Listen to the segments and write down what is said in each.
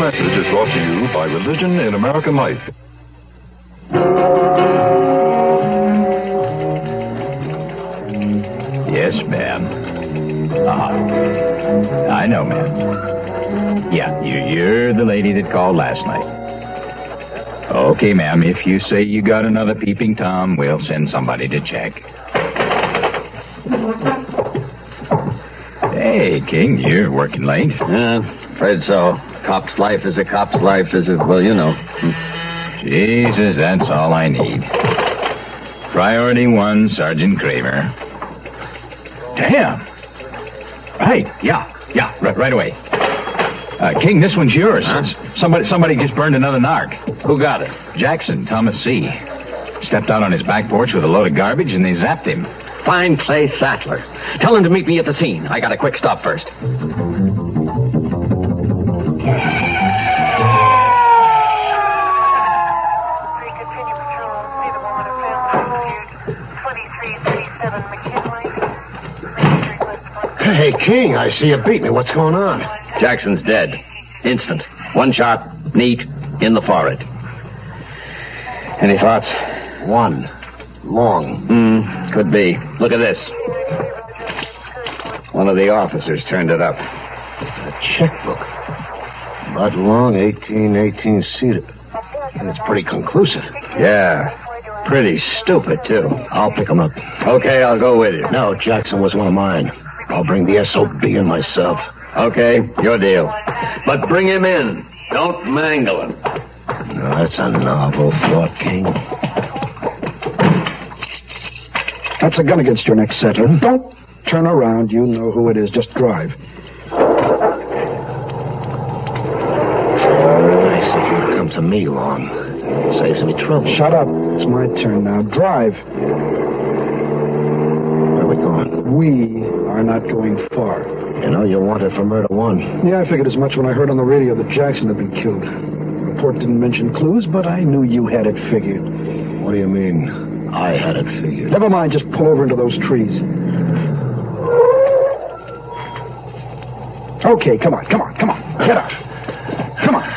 message is brought to you by Religion in American Life. Yes, ma'am. I know, ma'am. Yeah, you're the lady that called last night. Okay, ma'am, if you say you got another peeping Tom, we'll send somebody to check. Hey, King, you're working late. Afraid so. Cop's life is a cop's life is a... Well, you know. Jesus, that's all I need. Priority 1, Sergeant Kramer. Damn. Right, yeah, right away. King, this one's yours. Huh? Somebody just burned another narc. Who got it? Jackson, Thomas C. Stepped out on his back porch with a load of garbage and they zapped him. Find Clay Sattler. Tell him to meet me at the scene. I got a quick stop first. Hey, King, I see you beat me. What's going on? Jackson's dead. Instant. One shot, neat, in the forehead. Any thoughts? One. Long. Could be. Look at this. One of the officers turned it up. A checkbook. Bud Long, 1818 Cedar. That's pretty conclusive. Yeah. Pretty stupid, too. I'll pick him up. Okay, I'll go with you. No, Jackson was one of mine. I'll bring the SOB in myself. Okay, your deal. But bring him in. Don't mangle him. No, that's a novel thought, King. That's a gun against your neck, Settler. Don't turn around. You know who it is. Just drive. Nice of you to come to me, Long. Saves me trouble. Shut up. It's my turn now. Drive. Where are we going? We are not going far. You know you're wanted for murder one. Yeah, I figured as much when I heard on the radio that Jackson had been killed. The report didn't mention clues, but I knew you had it figured. What do you mean, I had it figured? Never mind, just pull over into those trees. Okay, come on. Get out. Come on.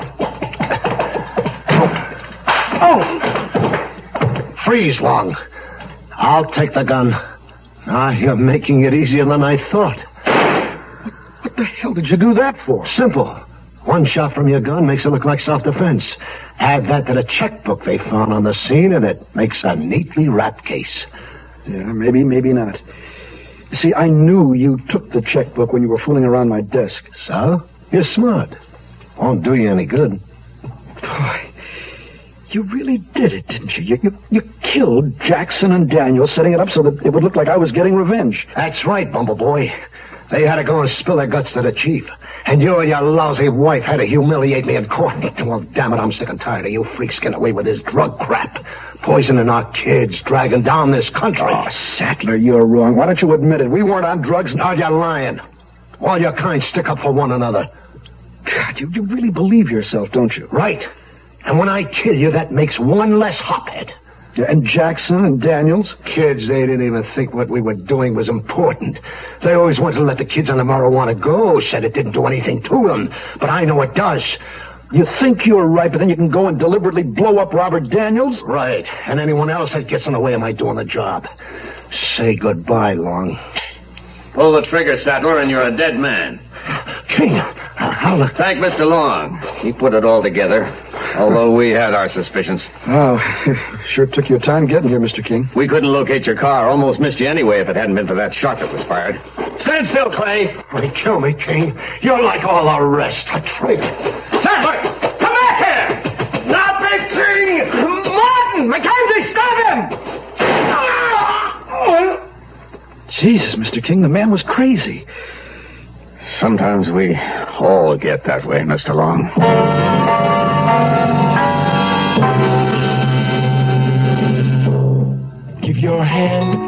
Oh! Freeze, Long. I'll take the gun. Ah, you're making it easier than I thought. What the hell did you do that for? Simple. One shot from your gun makes it look like self-defense. Add that to the checkbook they found on the scene, and it makes a neatly wrapped case. Yeah, maybe not. You see, I knew you took the checkbook when you were fooling around my desk. So? You're smart. Won't do you any good. Boy, you really did it, didn't you? You killed Jackson and Daniel, setting it up so that it would look like I was getting revenge. That's right, Bumbleboy. They had to go and spill their guts to the chief. And you and your lousy wife had to humiliate me in court. Well, damn it, I'm sick and tired of you freaks getting away with this drug crap. Poisoning our kids, dragging down this country. Oh, Sattler, you're wrong. Why don't you admit it? We weren't on drugs. Now you're lying. All your kind stick up for one another. God, you really believe yourself, don't you? Right. And when I kill you, that makes one less hophead. Yeah, and Jackson and Daniels? Kids, they didn't even think what we were doing was important. They always wanted to let the kids on the marijuana go, said it didn't do anything to them. But I know it does. You think you're right, but then you can go and deliberately blow up Robert Daniels? Right. And anyone else that gets in the way of my doing the job. Say goodbye, Long. Pull the trigger, Sattler, and you're a dead man. King, how... Thank Mr. Long. He put it all together, although we had our suspicions. Oh, sure took your time getting here, Mr. King. We couldn't locate your car. Almost missed you anyway if it hadn't been for that shot that was fired. Stand still, Clay. They kill me, King. You're like all the rest. A traitor. Sattler, come back here! Not Big King! Martin! Mackenzie, stop him! Jesus, Mr. King, the man was crazy. Sometimes we all get that way, Mr. Long. Give your hand